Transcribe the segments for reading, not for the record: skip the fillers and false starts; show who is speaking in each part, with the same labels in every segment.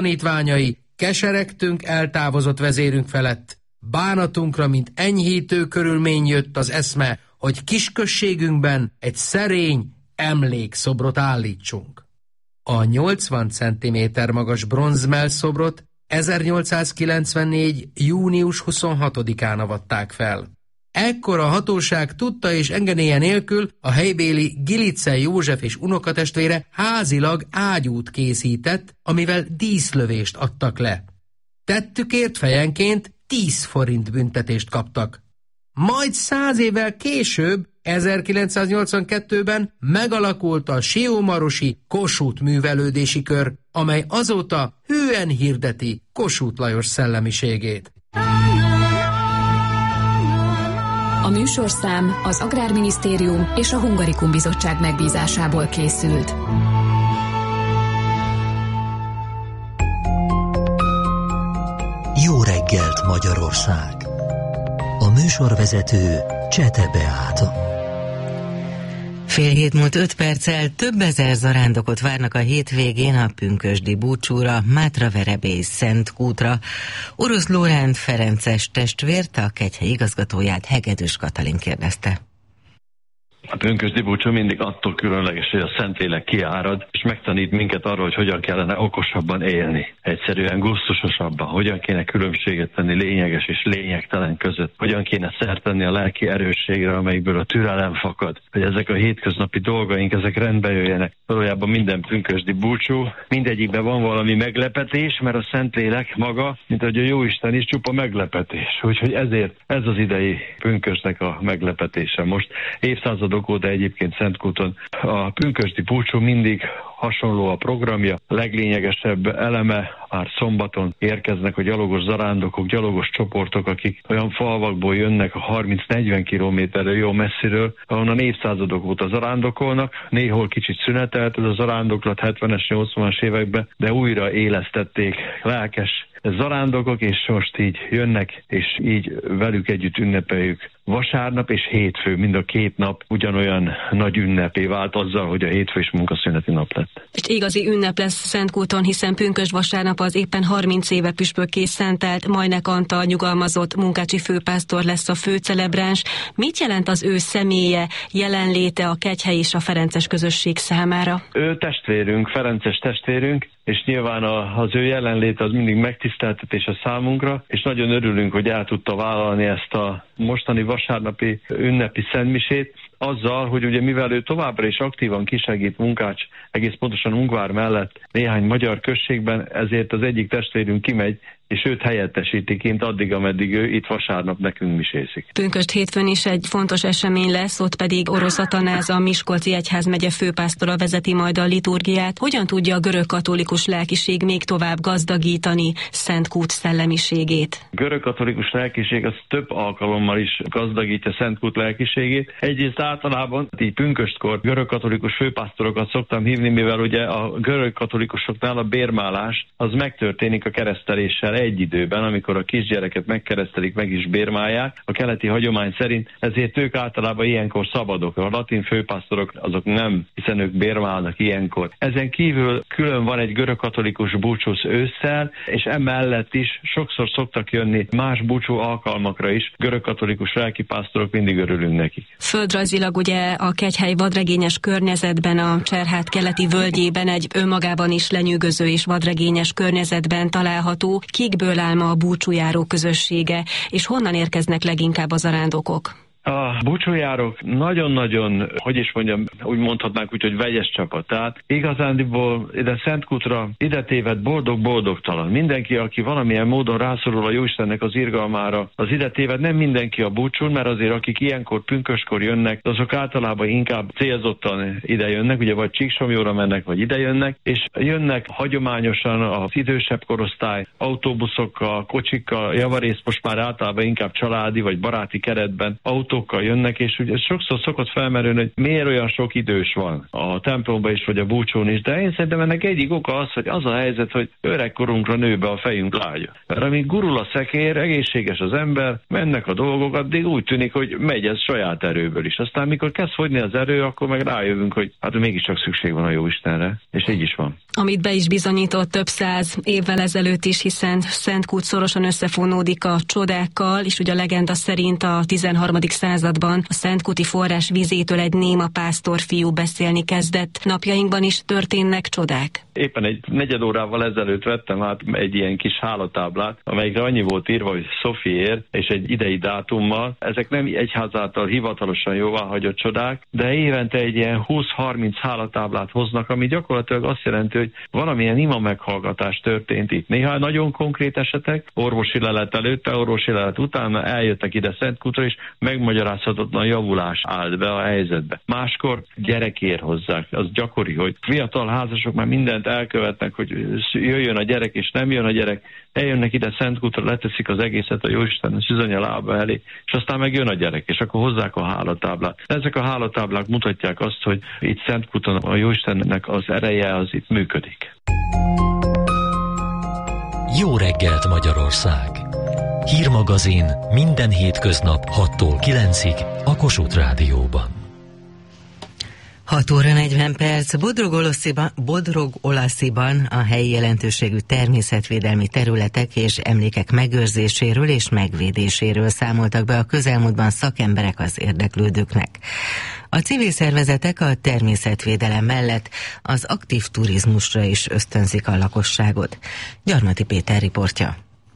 Speaker 1: tanítványai keseregtünk eltávozott vezérünk felett. Bánatunkra, mint enyhítő körülmény jött az eszme, hogy kisközségünkben egy szerény emlékszobrot állítsunk. A 80 cm magas bronzmellszobrot 1894. június 26-án avatták fel. Ekkor a hatóság tudta és engedélye nélkül a helybéli Gilice József és unokatestvére házilag ágyút készített, amivel díszlövést adtak le. Tettükért fejenként 10 forint büntetést kaptak. Majd 100 évvel később, 1982-ben megalakult a Siómarosi Kossuth művelődési kör, amely azóta hűen hirdeti Kossuth Lajos szellemiségét.
Speaker 2: A műsorszám az Agrárminisztérium és a Hungarikum Bizottság megbízásából készült.
Speaker 3: Jó reggelt, Magyarország! A műsorvezető Csete Beáta.
Speaker 4: 6:07 több ezer zarándokot várnak a hétvégén a pünkösdi búcsúra, Mátraverebély Szentkútra. Orosz Lóránt Ferences testvért, a Kegyhely igazgatóját, Hegedűs Katalin kérdezte.
Speaker 5: A pünkösdi búcsú mindig attól különleges, hogy a Szentlélek kiárad, és megtanít minket arról, hogy hogyan kellene okosabban élni. Egyszerűen gusztusosabban, hogyan kéne különbséget tenni lényeges és lényegtelen között, hogyan kéne szert tenni a lelki erősségre, amelyikből a türelem fakad, hogy ezek a hétköznapi dolgaink, ezek rendbe jöjjenek. Valójában minden pünkösdi búcsú, mindegyikben van valami meglepetés, mert a Szentlélek maga, mint ahogy a Jóisten is, csupa meglepetés. Úgyhogy ezért ez az idei pünkösdnek a meglepetése. Most évszázadok óta egyébként Szentkúton a pünkösdi búcsú mindig hasonló a programja. A leglényegesebb eleme, már szombaton érkeznek a gyalogos zarándokok, gyalogos csoportok, akik olyan falvakból jönnek a 30-40 kilométerre jó messziről, ahonnan évszázadok óta zarándokolnak. Néhol kicsit szünetelt ez a zarándoklat 70-es, 80-as években, de újra élesztették lelkes zarándokok, és most így jönnek, és így velük együtt ünnepeljük. Vasárnap és hétfő, mind a két nap ugyanolyan nagy ünnepé vált azzal, hogy a hétfő is munkaszüneti nap lett.
Speaker 6: És igazi ünnep lesz Szentkúton, hiszen pünkösd vasárnap az éppen 30 éve püspökké szentelt Majnek Antal nyugalmazott munkácsi főpásztor lesz a főcelebráns. Mit jelent az ő személye, jelenléte a Kegyhely és a ferences közösség számára?
Speaker 5: Ő testvérünk, ferences testvérünk, és nyilván az ő jelenléte az mindig megtiszteltetés a számunkra, és nagyon örülünk, hogy el tudta vállalni ezt a mostani vasárnapi ünnepi szentmisét, azzal, hogy ugye mivel ő továbbra is aktívan kisegít Munkács, egész pontosan Ungvár mellett néhány magyar községben, ezért az egyik testvérünk kimegy, és őt helyettesíti kint addig, ameddig ő itt vasárnap nekünk misészik.
Speaker 6: Pünkösd hétfőn is egy fontos esemény lesz, ott pedig Orosz Atanáz, a Miskolci Egyházmegye főpásztora vezeti majd a liturgiát. Hogyan tudja a görögkatolikus lelkiség még tovább gazdagítani Szentkút szellemiségét?
Speaker 5: A görögkatolikus lelkiség az több alkalommal is gazdagítja Szentkút lelkiségét. Egyrészt általában így pünköstkor görögkatolikus főpásztorokat szoktam hívni, mivel ugye a görögkatolikusoknál a bérmálás az megtörténik a kereszteléssel egy időben, amikor a kisgyereket megkeresztelik, meg is bérmálják. A keleti hagyomány szerint ezért ők általában ilyenkor szabadok. A latin főpásztorok azok nem, hiszen ők bérmálnak ilyenkor. Ezen kívül külön van egy görögkatolikus búcsúsz ősszel, és emellett is sokszor szoktak jönni más búcsú alkalmakra is. Görögkatolikus lelkipásztorok, mindig örülünk nekik.
Speaker 6: Földrajzilag ugye a Kegyhely vadregényes környezetben, a Cserhát keleti völgyében egy önmagában is lenyűgöző és vadregényes környezetben található. Kikből áll ma a búcsújáró közössége, és honnan érkeznek leginkább a zarándokok?
Speaker 5: A búcsújárók nagyon-nagyon, hogy is mondjam, úgy mondhatnánk úgy, hogy vegyes csapat. Tehát igazándiból ide Szentkútra ide téved boldog-boldogtalan. Mindenki, aki valamilyen módon rászorul a Jóistennek az irgalmára, az ide téved, nem mindenki a búcsún, mert azért akik ilyenkor pünköskor jönnek, azok általában inkább célzottan ide jönnek, ugye vagy Csíksomjóra mennek, vagy ide jönnek, és jönnek hagyományosan az idősebb korosztály autóbuszokkal, kocsikkal, javarészt most már általában inkább családi vagy baráti keretben, autókkal jönnek, és ugye sokszor szokott felmerülni, hogy miért olyan sok idős van a templomban is, vagy a búcsón is, de én szerintem ennek egyik oka az, hogy az a helyzet, hogy öregkorunkra nő be a fejünk lágya. Mert amíg gurul a szekér, egészséges az ember, mennek a dolgok, addig úgy tűnik, hogy megy ez saját erőből is. Aztán mikor kezd fogyni az erő, akkor meg rájövünk, hogy hát mégiscsak szükség van a Jóistenre, és így is van.
Speaker 6: Amit be is bizonyított több száz évvel ezelőtt is, hiszen Szentkút szorosan összefonódik a csodákkal, és ugye a legenda szerint a 13. században a szentkúti forrás vízétől egy néma pásztorfiú beszélni kezdett. Napjainkban is történnek csodák.
Speaker 5: Éppen egy negyed órával ezelőtt vettem át egy ilyen kis hálatáblát, amelyikre annyi volt írva, hogy Szofiér, és egy idei dátummal. Ezek nem egyház által hivatalosan jóváhagyott csodák, de évente egy ilyen 20-30 hálatáblát hoznak, ami gyakorlatilag azt jelenti, hogy valamilyen ima meghallgatás történt itt. Néha nagyon konkrét esetek, orvosi lelet előtte, orvosi lelet utána eljöttek ide Szentkútra, és megmagyarázhatatlan javulás állt be a helyzetbe. Máskor gyerekért hozzák. Az gyakori, hogy fiatal házasok már mindent elkövetnek, hogy jöjjön a gyerek, és nem jön a gyerek. Eljönnek ide Szentkútra, leteszik az egészet a Jóisten a szüzanya lába elé, és aztán meg jön a gyerek, és akkor hozzák a hálatáblát. Ezek a hálatáblák mutatják azt, hogy itt Szentkúton a Jóistennek az ereje az itt működik.
Speaker 3: Jó reggelt Magyarország! Hírmagazin minden hétköznap 6-tól 9-ig a Kossuth Rádióban.
Speaker 4: 6 óra 40 perc. Bodrog-Olasziban a helyi jelentőségű természetvédelmi területek és emlékek megőrzéséről és megvédéséről számoltak be a közelmúltban szakemberek az érdeklődőknek. A civil szervezetek a természetvédelem mellett az aktív turizmusra is ösztönzik a lakosságot. Gyarmati Péter riportja.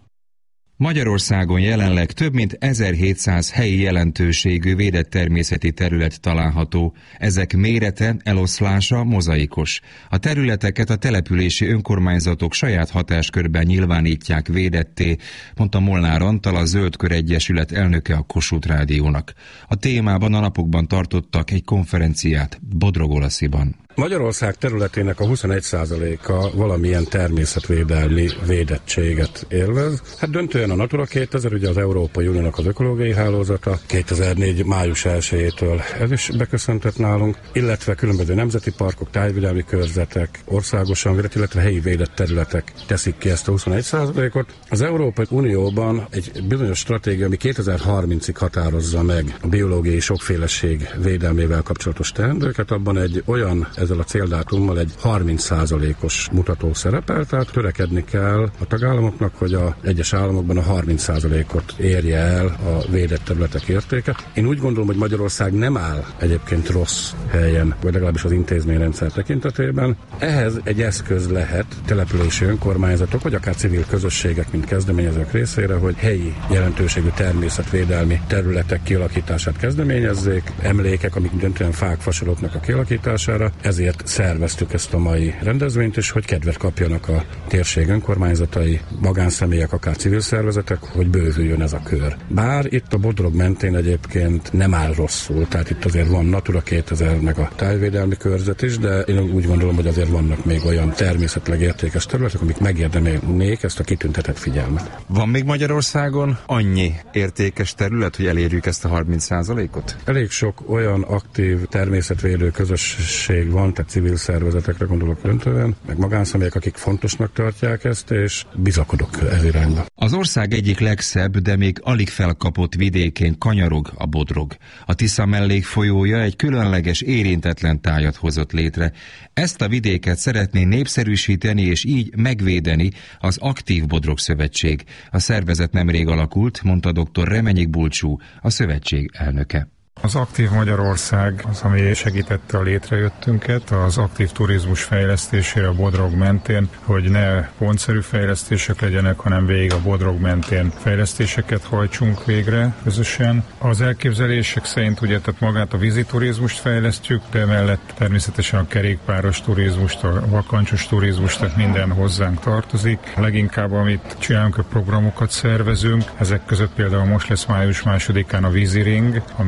Speaker 7: Magyarországon jelenleg több mint 1700 helyi jelentőségű védett természeti terület található. Ezek mérete, eloszlása mozaikos. A területeket a települési önkormányzatok saját hatáskörben nyilvánítják védetté, mondta Molnár Antal, a Zöld Kör Egyesület elnöke a Kossuth Rádiónak. A témában a napokban tartottak egy konferenciát Bodrog-Olasziban.
Speaker 8: Magyarország területének a 21%-a valamilyen természetvédelmi védettséget élvez. Hát döntően a Natura 2000, ugye az Európai Uniónak az ökológiai hálózata, 2004. május 1-től ez is beköszöntött nálunk, illetve különböző nemzeti parkok, tájvédelmi körzetek, országosan védett, illetve helyi védett területek teszik ki ezt a 21%-ot. Az Európai Unióban egy bizonyos stratégia, ami 2030-ig határozza meg a biológiai sokféleség védelmével kapcsolatos teendőket, abban egy olyan ezzel a céldátummal egy 30%-os mutató szerepel, tehát törekedni kell a tagállamoknak, hogy az egyes államokban a 30%-ot érje el a védett területek értéke. Én úgy gondolom, hogy Magyarország nem áll egyébként rossz helyen, vagy legalábbis az intézményrendszer tekintetében. Ehhez egy eszköz lehet települési önkormányzatok, vagy akár civil közösségek, mint kezdeményezők részére, hogy helyi jelentőségű természetvédelmi területek kialakítását kezdeményezzék, emlékek, amik döntően fák, fasoroknak a kialakítására. Ezért szerveztük ezt a mai rendezvényt is, hogy kedvet kapjanak a térség önkormányzatai, magánszemélyek, akár civil szervezetek, hogy bővüljön ez a kör. Bár itt a Bodrog mentén egyébként nem áll rosszul, tehát itt azért van Natura 2000 meg a tájvédelmi körzet is, de én úgy gondolom, hogy azért vannak még olyan természetileg értékes területek, amik megérdemelnék ezt a kitüntetett figyelmet.
Speaker 7: Van még Magyarországon annyi értékes terület, hogy elérjük ezt a 30%-ot?
Speaker 8: Elég sok olyan aktív természetvédő közösség van, tehát civil szervezetekre gondolok döntően, meg magánszemélyek, akik fontosnak tartják ezt, és bizakodok ez irányba.
Speaker 7: Az ország egyik legszebb, de még alig felkapott vidékén kanyarog a Bodrog. A Tisza mellékfolyója egy különleges, érintetlen tájat hozott létre. Ezt a vidéket szeretné népszerűsíteni és így megvédeni az Aktív Bodrog Szövetség. A szervezet nemrég alakult, mondta dr. Remenyik Bulcsú, a szövetség elnöke.
Speaker 9: Az Aktív Magyarország az, ami segítette a létrejöttünket, az aktív turizmus fejlesztésére a Bodrog mentén, hogy ne pontszerű fejlesztések legyenek, hanem végig a Bodrog mentén fejlesztéseket hajtsunk végre közösen. Az elképzelések szerint ugye tehát magát a vízi turizmust fejlesztjük, de emellett természetesen a kerékpáros turizmust, a vakancsos turizmust, tehát minden hozzánk tartozik. Leginkább amit csinálunk, a programokat szervezünk, ezek között például most lesz május 2-án a víziring, ami egy nagy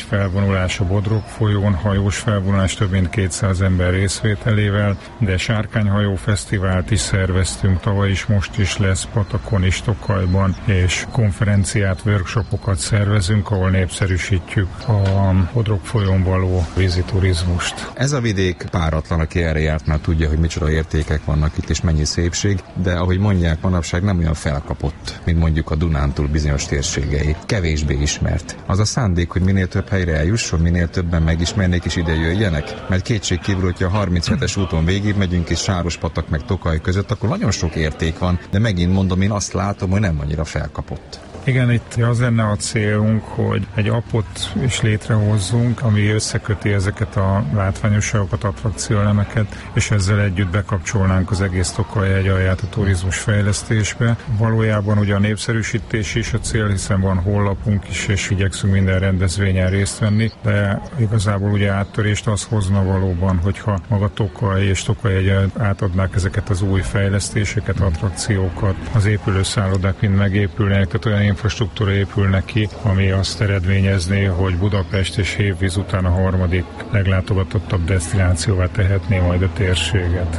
Speaker 9: felvonulás a Bodrog folyón, hajós felvonulás több mint 200 ember részvételével, de sárkányhajó fesztivált is szerveztünk, tavaly is, most is lesz Patakon és Tokajban, és konferenciát, workshopokat szervezünk, ahol népszerűsítjük a Bodrog folyón való vízi turizmust.
Speaker 7: Ez a vidék páratlan, aki erre járt, már tudja, hogy micsoda értékek vannak itt, és mennyi szépség, de ahogy mondják, manapság nem olyan felkapott, mint mondjuk a Dunántúl bizonyos térségei. Kevésbé ismert. Az a szándék, hogy minél több helyre eljusson, minél többen megismernék és ide jöjjenek, mert kétségkívül, hogyha a 37-es úton végig megyünk és Sárospatak meg Tokaj között, akkor nagyon sok érték van, de megint mondom, én azt látom, hogy nem annyira felkapott.
Speaker 9: Igen, itt az lenne a célunk, hogy egy appot is létrehozzunk, ami összeköti ezeket a látványosságokat, attrakcióelemeket, és ezzel együtt bekapcsolnánk az egész Tokaj-hegy alját a turizmus fejlesztésbe. Valójában ugye a népszerűsítés is a cél, hiszen van honlapunk is, és igyekszünk minden rendezvényen részt venni, de igazából ugye áttörést az hozna valóban, hogyha maga Tokaj és Tokaj-hegy átadnák ezeket az új fejlesztéseket, attrakciókat, az épülő szállodák mind megépülnek, tehát olyan infrastruktúra épülnek ki, ami azt eredményezné, hogy Budapest és Hévvíz után a harmadik leglátogatottabb desztinációvá tehetné majd a térséget.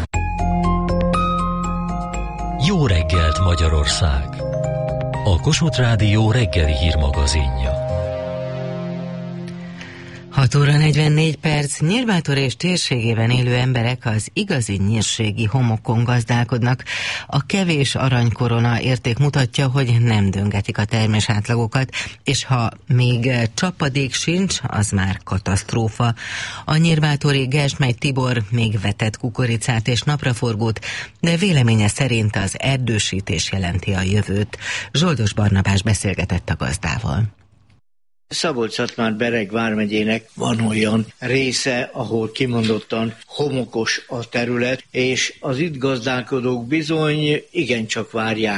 Speaker 3: Jó reggelt, Magyarország! A Kossuth Rádió reggeli hírmagazinja.
Speaker 4: 6 óra 44 perc, Nyírbátor és térségében élő emberek az igazi nyírségi homokon gazdálkodnak. A kevés aranykorona érték mutatja, hogy nem döngetik a termés átlagokat, és ha még csapadék sincs, az már katasztrófa. A nyírbátori Gesmely Tibor még vetett kukoricát és napraforgót, de véleménye szerint az erdősítés jelenti a jövőt. Zsoldos Barnabás beszélgetett a gazdával.
Speaker 10: Szabolcs-Szatmár-Bereg vármegyének van olyan része, ahol kimondottan homokos a terület, és az itt gazdálkodók bizony igencsak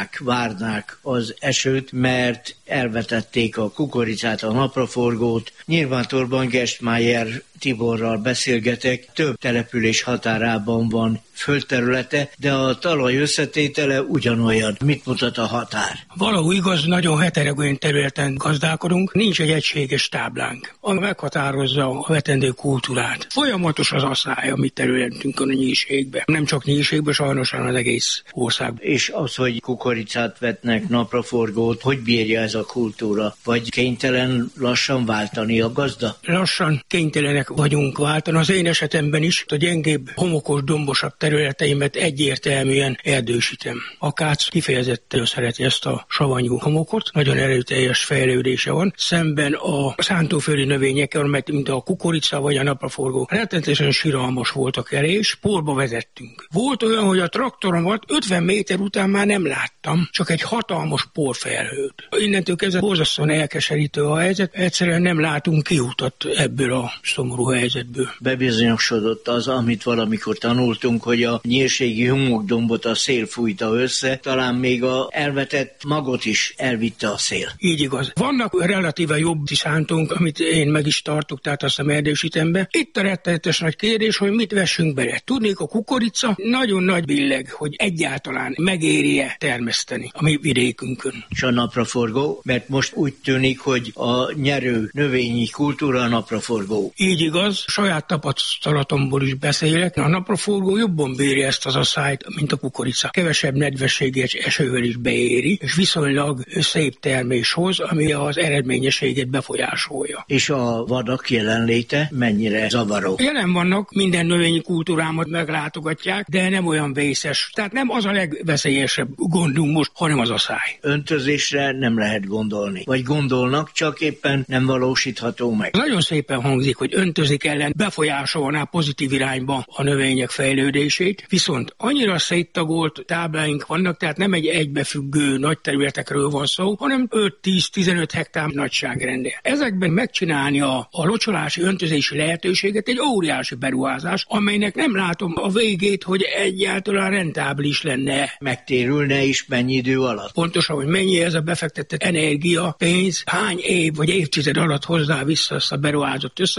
Speaker 10: várnák az esőt, mert elvetették a kukoricát, a napraforgót. Nyilvántorban Gerstmeier Tiborral beszélgetek, több település határában van földterülete, de a talaj összetétele ugyanolyan. Mit mutat a határ?
Speaker 11: Valahol igaz, nagyon heterogén területen gazdálkodunk, nincs egy egységes táblánk, ami meghatározza a vetendő kultúrát. Folyamatos az asszály a mi területünkön a nyírségben. Nem csak nyírségben, sajnosan az egész országban.
Speaker 10: És az, hogy kukoricát vetnek, napraforgót, hogy bírja ez a kultúra? Vagy kénytelen lassan váltani a gazda?
Speaker 11: Lassan kénytelenek vagyunk váltani. Az én esetemben is a gyengébb, homokos, dombosabb területeimet egyértelműen erdősítem. A Kác kifejezetten szereti ezt a savanyú homokot, nagyon erőteljes fejlődése van, szemben a szántóföldi növényekkel, mint a kukorica vagy a napraforgó. Rettenetesen siralmas volt a kerés, porba vezettünk. Volt olyan, hogy a traktoromat 50 méter után már nem láttam, csak egy hatalmas porfelhőt. Innentől kezdve borzasztóan elkeserítő a helyzet, egyszerűen nem látunk kiutat ebből a szomorú helyzetből.
Speaker 10: Bebizonyosodott az, amit valamikor tanultunk, hogy a nyírségi homokdombot a szél fújta össze, talán még a elvetett magot is elvitte a szél.
Speaker 11: Így igaz. Vannak relatíve jobb szántónk, amit én meg is tartok, tehát azt a erdősítem be. Itt a rettenetes nagy kérdés, hogy mit vessünk bele. Tudnék, a kukorica nagyon nagy billeg, hogy egyáltalán megéri-e termeszteni a mi vidékünkön.
Speaker 10: És a napraforgó, mert most úgy tűnik, hogy a nyerő növényi kultúra a napraforgó.
Speaker 11: Így igaz, saját tapasztalatomból is beszélek. A napraforgó jobban bírja ezt az asszályt, mint a kukorica. Kevesebb nedvességet esővel is beéri, és viszonylag szép termés hoz, ami az eredményességet befolyásolja.
Speaker 10: És a vadak jelenléte mennyire zavaró?
Speaker 11: Jelen vannak, minden növényi kultúrámat meglátogatják, de nem olyan vészes. Tehát nem az a legveszélyesebb gondunk most, hanem az asszály.
Speaker 10: Öntözésre nem lehet gondolni. Vagy gondolnak, csak éppen nem valósítható meg.
Speaker 11: Nagyon szépen hangzik, hogy öntözik ellen befolyásolná pozitív irányba a növények fejlődését, viszont annyira széttagolt tábláink vannak, tehát nem egy egybefüggő nagy területekről van szó, hanem 5-10-15 hektár nagyságrendel. Ezekben megcsinálni a locsolási, öntözési lehetőséget egy óriási beruházás, amelynek nem látom a végét, hogy egyáltalán rentábilis lenne.
Speaker 10: Megtérülne is mennyi idő alatt?
Speaker 11: Pontosan, hogy mennyi ez a befektetett energia, pénz, hány év vagy évtized alatt hozzá vissza ezt a beruházott összeget, amely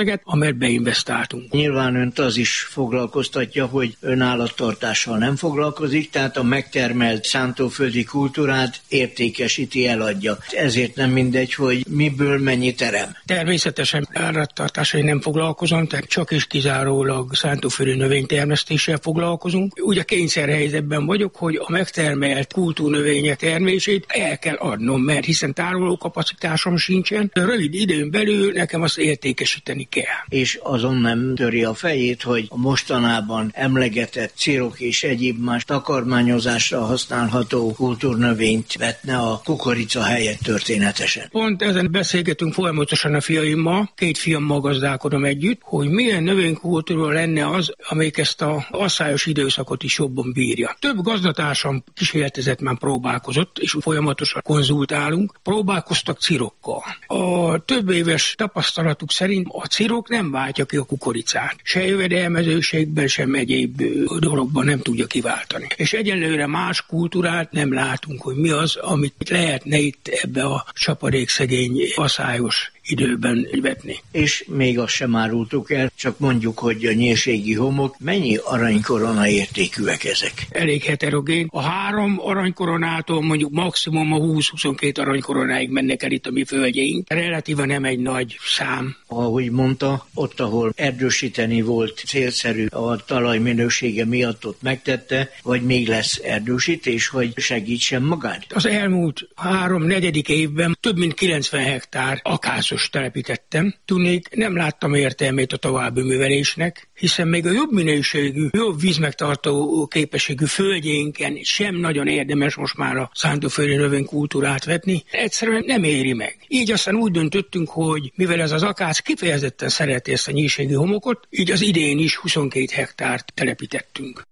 Speaker 11: mert beinvestáltunk.
Speaker 10: Nyilván önt az is foglalkoztatja, hogy ön állattartással nem foglalkozik, tehát a megtermelt szántóföldi kultúrát értékesíti, eladja. Ezért nem mindegy, hogy miből mennyi terem.
Speaker 11: Természetesen állattartással nem foglalkozom, tehát csak és kizárólag szántóföldi növénytermesztéssel foglalkozunk. Ugye kényszerhelyzetben vagyok, hogy a megtermelt kultúrnövények termését el kell adnom, mert hiszen tárolókapacitásom sincsen. Rövid időn belül nekem azt értékesíteni kell.
Speaker 10: És azon nem töri a fejét, hogy a mostanában emlegetett cirok és egyéb más takarmányozásra használható kultúrnövényt vetne a kukorica helyett történetesen.
Speaker 11: Pont ezen beszélgetünk folyamatosan a fiaimmal, 2 fiammal gazdálkodom együtt, hogy milyen növénykultúra lenne az, amelyik ezt az asszályos időszakot is jobban bírja. Több gazdatársam kísérletezett, már próbálkozott, és folyamatosan konzultálunk, próbálkoztak cirokkal. A több éves tapasztalatuk szerint a cirok nem váltja ki a kukoricát. Se jövedelmezőségben, sem egyéb dologban nem tudja kiváltani. És egyelőre más kultúrát nem látunk, hogy mi az, amit lehetne itt ebbe a csapadékszegény, aszályos időben vetni.
Speaker 10: És még azt sem árultuk el, csak mondjuk, hogy a nyírségi homok mennyi aranykorona értékűek ezek?
Speaker 11: Elég heterogén. A 3 aranykoronától mondjuk maximum a 20-22 aranykoronáig mennek el itt a mi földjeink. Relatíva nem egy nagy szám.
Speaker 10: Ahogy mondta, ott, ahol erdősíteni volt célszerű, a talaj minősége miatt ott megtette, vagy még lesz erdősítés, hogy segítsen magát?
Speaker 11: Az elmúlt 3-4. évben több mint 90 hektár akácos telepítettem. Tudnék, nem láttam értelmét a további művelésnek, hiszen még a jobb minőségű, jobb vízmegtartó képességű földjénken sem nagyon érdemes most már a szántóföldi növénykultúrát vetni. Egyszerűen nem éri meg. Így aztán úgy döntöttünk, hogy mivel ez az akác kifejezetten szereti ezt a nyírségi homokot, így az idén is 22 hektárt telepítettünk.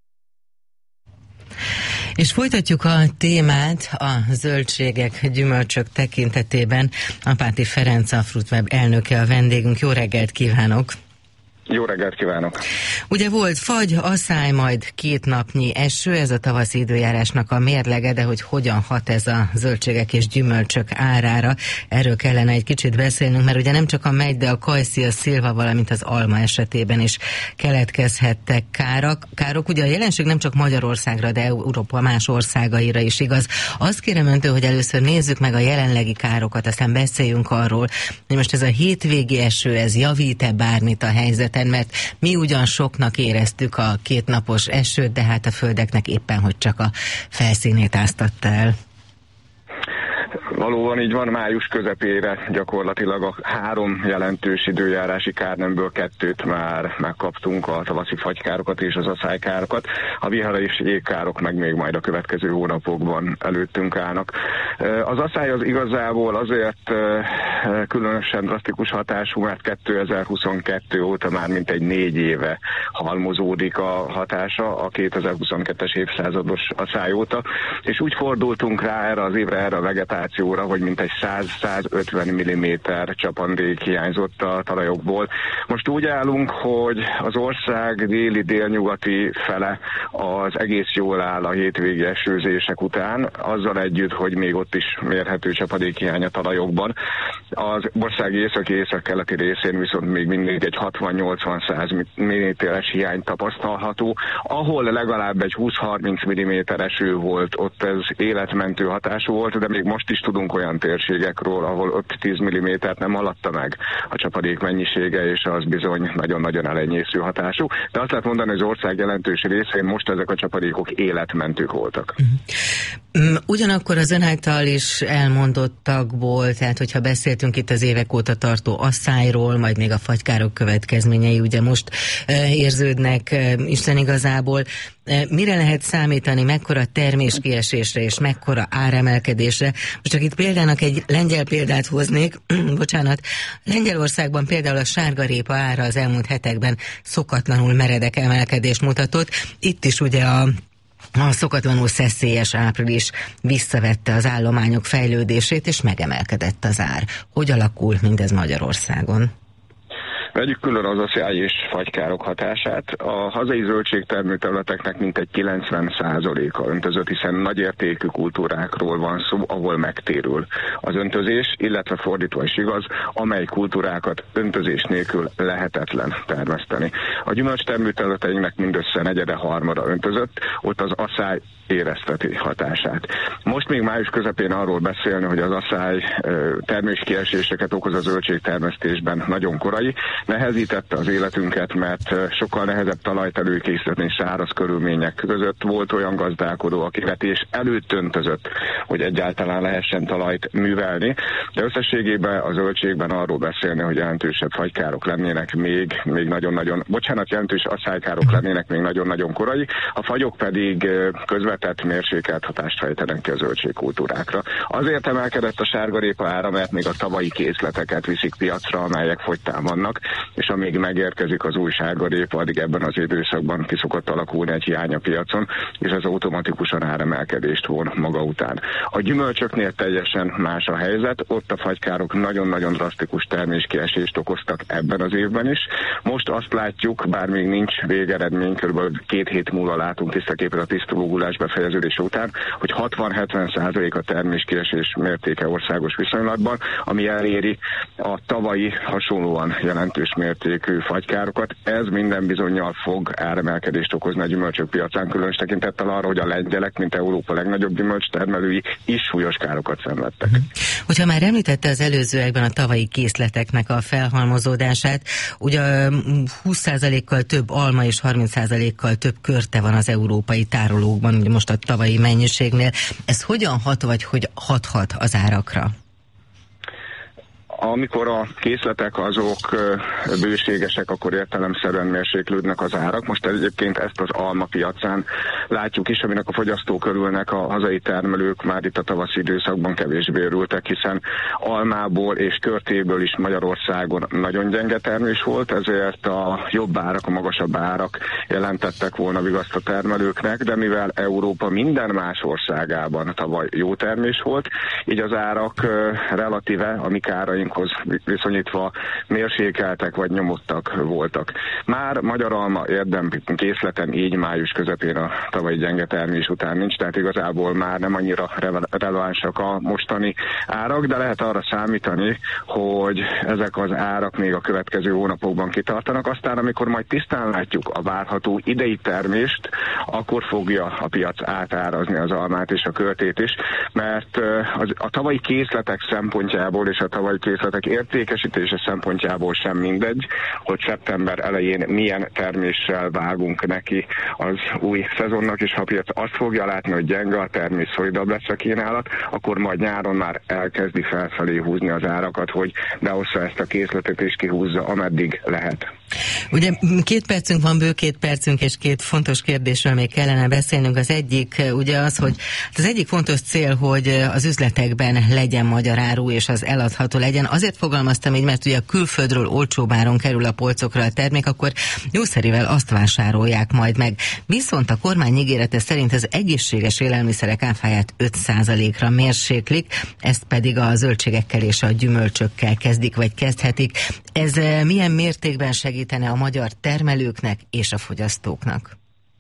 Speaker 4: És folytatjuk a témát a zöldségek, gyümölcsök tekintetében. Apáti Ferenc, a Fruitweb elnöke a vendégünk. Jó reggelt kívánok!
Speaker 12: Jó reggelt kívánok!
Speaker 4: Ugye volt fagy, asszály, majd 2 napnyi eső, ez a tavaszi időjárásnak a mérlege, de hogy hogyan hat ez a zöldségek és gyümölcsök árára, erről kellene egy kicsit beszélnünk, mert ugye nem csak a megy, de a kajszi, a szilva, valamint az alma esetében is keletkezhettek károk. Ugye a jelenség nem csak Magyarországra, de Európa más országaira is igaz. Azt kérem öntől, hogy először nézzük meg a jelenlegi károkat, aztán beszéljünk arról, hogy most ez a hétvégi eső, ez javít-e bármit a helyzeten, mert mi ugyan soknak éreztük a 2 napos esőt, de hát a földeknek éppen, hogy csak a felszínét áztatta el.
Speaker 12: Valóban így van, május közepére gyakorlatilag a 3 jelentős időjárási kárnemből 2-t már megkaptunk, a tavaszi fagykárokat és az aszálykárokat. A vihar és jégkárok meg még majd a következő hónapokban előttünk állnak. Az aszály az igazából azért különösen drasztikus hatású, mert 2022 óta már mintegy 4 éve halmozódik a hatása, a 2022-es évszázados aszály óta, és úgy fordultunk rá erre az évre, erre a vegetációra, hogy mintegy 100-150 mm csapadék hiányzott a talajokból. Most úgy állunk, hogy az ország déli-délnyugati fele az egész jól áll a hétvégi esőzések után, azzal együtt, hogy még ott is mérhető csapadékhiány a talajokban. Az ország északi-észak-keleti részén viszont még mindig egy 60-80-100 mm-es hiány tapasztalható. Ahol legalább egy 20-30 mm eső volt, ott ez életmentő hatású volt, de még most is tudunk olyan térségekről, ahol ott 10 mm-t nem haladta meg a csapadék mennyisége, és az bizony nagyon-nagyon elenyésző hatású. De azt lehet mondani, hogy az ország jelentős részén most ezek a csapadékok életmentők voltak.
Speaker 4: Ugyanakkor az ön által is elmondottakból, tehát hogyha beszéltünk itt az évek óta tartó asszályról, majd még a fagykárok következményei ugye most érződnek Isten igazából, mire lehet számítani, mekkora terméskiesésre és mekkora áremelkedésre? Most csak itt példának egy lengyel példát hoznék, bocsánat, Lengyelországban például a sárgarépa ára az elmúlt hetekben szokatlanul meredek emelkedést mutatott. Itt is ugye a szokatlanul szeszélyes április visszavette az állományok fejlődését, és megemelkedett az ár. Hogy alakul mindez Magyarországon?
Speaker 12: Vegyük külön az asszály és fagykárok hatását. A hazai zöldségtermő területeknek mintegy 90%-a öntözött, hiszen nagyértékű kultúrákról van szó, ahol megtérül az öntözés, illetve fordítva is igaz, amely kultúrákat öntözés nélkül lehetetlen termeszteni. A gyümölcstermő területeinknek mindössze negyede-harmada öntözött, ott az asszály érezteti hatását. Most még május közepén arról beszélni, hogy az asszály terméskieséseket okoz a zöldségtermesztésben nagyon korai, nehezítette az életünket, mert sokkal nehezebb talajt előkészíteni száraz körülmények között. Volt olyan gazdálkodó, aki vetés előtt öntözött, hogy egyáltalán lehessen talajt művelni, de összességében a zöldségben arról beszélni, hogy jelentősebb fagykárok lennének még nagyon-nagyon, jelentős asszálykárok lennének még nagyon-nagyon korai, a fagyok pedig közvetett mérsékelt hatást fejtenek ki a zöldségkultúrákra. Azért emelkedett a sárgarépa ára, mert még a tavalyi készleteket viszik piacra, amelyek fogytán vannak, és amíg megérkezik az új sárgarépa, addig ebben az időszakban ki szokott alakulni egy hiány a piacon, és ez automatikusan áremelkedést von maga után. A gyümölcsöknél teljesen más a helyzet, ott a fagykárok nagyon-nagyon drasztikus terméskiesést okoztak ebben az évben is. Most azt látjuk, bár még nincs végeredmény, kb. 2 hét múlva látunk tiszta képet a tisztulógulás befejeződése után, hogy 60-70% a terméskiesés mértéke országos viszonylatban, ami eléri a tavalyi hasonlóan jelentős mértékű fagykárokat. Ez minden bizonnyal fog áremelkedést okozni a gyümölcsök piacán, különös tekintettel arra, hogy a lengyelek, mint Európa legnagyobb gyümölcstermelői is súlyos károkat szenvedtek.
Speaker 4: Hogyha már említette az előzőekben a tavalyi készleteknek a felhalmozódását, ugye 20%-kal több alma és 30%-kal több körte van az európai tárolókban, ugye most a tavalyi mennyiségnél. Ez hogyan hat, vagy hogy hathat az árakra?
Speaker 12: Amikor a készletek azok bőségesek, akkor értelemszerűen mérséklődnek az árak. Most egyébként ezt az alma piacán látjuk is, aminek a fogyasztók örülnek, a hazai termelők már itt a tavaszi időszakban kevésbé örültek, hiszen almából és körtéből is Magyarországon nagyon gyenge termés volt, ezért a jobb árak, a magasabb árak jelentettek volna vigaszt a termelőknek, de mivel Európa minden más országában tavaly jó termés volt, így az árak relatíve a mi árainkhoz viszonyítva mérsékeltek vagy nyomottak voltak. Már magyar alma érdem készleten így május közepén a tavalyi gyenge termés után nincs, tehát igazából már nem annyira relevánsak a mostani árak, de lehet arra számítani, hogy ezek az árak még a következő hónapokban kitartanak. Aztán, amikor majd tisztán látjuk a várható idei termést, akkor fogja a piac átárazni az almát és a körtét is, mert a tavalyi készletek szempontjából és a tavalyi készletek értékesítése szempontjából sem mindegy, hogy szeptember elején milyen terméssel vágunk neki az új szezonnak, és ha a piac azt fogja látni, hogy gyenge a termés, szolidabb lesz a kínálat, akkor majd nyáron már elkezdi felfelé húzni az árakat, hogy beossza ezt a készletet és kihúzza, ameddig lehet.
Speaker 4: Ugye 2 percünk van, bő 2 percünk, és 2 fontos kérdésről még kellene beszélnünk. Az egyik ugye az, hogy az egyik fontos cél, hogy az üzletekben legyen magyar áru, és az eladható legyen. Azért fogalmaztam így, mert ugye a külföldről olcsóbb áron kerül a polcokra a termék, akkor jószerivel azt vásárolják majd meg. Viszont a kormány ígérete szerint az egészséges élelmiszerek áfáját 5%-ra mérséklik, ezt pedig a zöldségekkel és a gyümölcsökkel kezdik, vagy kezdhetik. Ez milyen mértékben segítene a magyar termelőknek és a fogyasztóknak?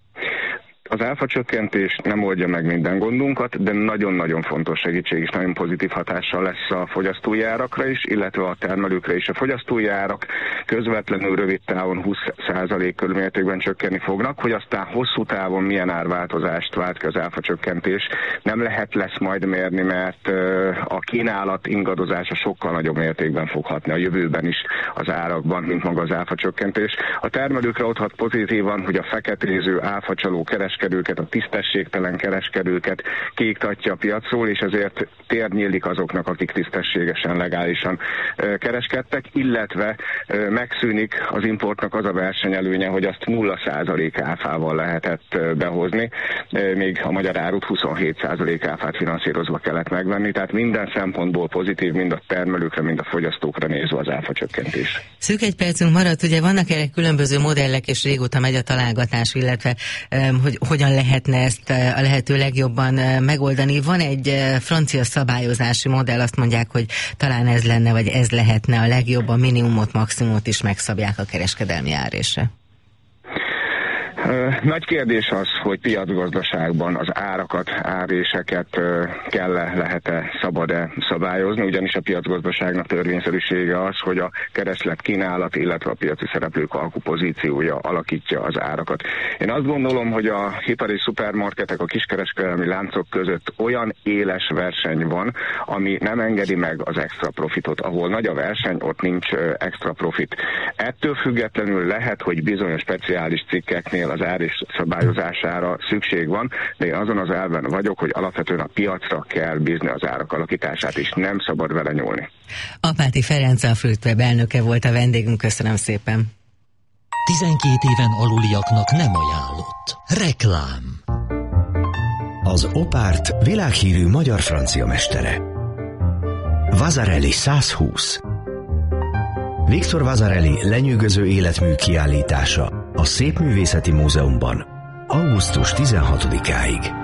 Speaker 12: Az áfacsökkentés nem oldja meg minden gondunkat, de nagyon-nagyon fontos segítség és nagyon pozitív hatással lesz a fogyasztói árakra is, illetve a termelőkre is. A fogyasztói árak közvetlenül rövid távon 20% körül mértékben csökkenni fognak, hogy aztán hosszú távon milyen árváltozást vált ki az áfacsökkentés. Nem lesz majd mérni, mert a kínálat ingadozása sokkal nagyobb mértékben fog hatni a jövőben is az árakban, mint maga az áfacsökkentés. A termelőkre ott hat pozitívan, hogy a feketéző áfacsaló kereskedőket, a tisztességtelen kereskedőket kiiktatja a piacról, és ezért tér nyílik azoknak, akik tisztességesen, legálisan kereskedtek, illetve megszűnik az importnak az a versenyelőnye, hogy azt 0% áfával lehetett behozni, még a magyar árut 27% áfát finanszírozva kellett megvenni, tehát minden szempontból pozitív, mind a termelőkre, mind a fogyasztókra nézve az áfacsökkentés.
Speaker 4: Szűk 1 percünk maradt, ugye vannak erre különböző modellek, és régóta megy a találgatás, illetve hogy hogyan lehetne ezt a lehető legjobban megoldani. Van egy francia szabályozási modell, azt mondják, hogy talán ez lenne, vagy ez lehetne a legjobb, a minimumot, maximumot is megszabják a kereskedelmi árésre.
Speaker 12: Nagy kérdés az, hogy piacgazdaságban az árakat, áréseket lehet-e, szabad-e szabályozni, ugyanis a piacgazdaságnak törvényszerűsége az, hogy a kereslet, kínálat, illetve a piaci szereplők alkupozíciója alakítja az árakat. Én azt gondolom, hogy a hipari szupermarketek, a kiskereskedelmi láncok között olyan éles verseny van, ami nem engedi meg az extra profitot. Ahol nagy a verseny, ott nincs extra profit. Ettől függetlenül lehet, hogy bizonyos speciális cikkeknél az ár és szabályozására szükség van, de én azon az elven vagyok, hogy alapvetően a piacra kell bízni az árak alakítását, és nem szabad vele nyúlni.
Speaker 4: Apáti Ferenc, a Fruitweb elnöke volt a vendégünk, köszönöm szépen.
Speaker 3: 12 éven aluliaknak nem ajánlott. Reklám.
Speaker 13: Az Opárt világhírű magyar-francia mestere. Vasarely 120. Victor Vasarely lenyűgöző életmű kiállítása a Szépművészeti Múzeumban augusztus 16-áig.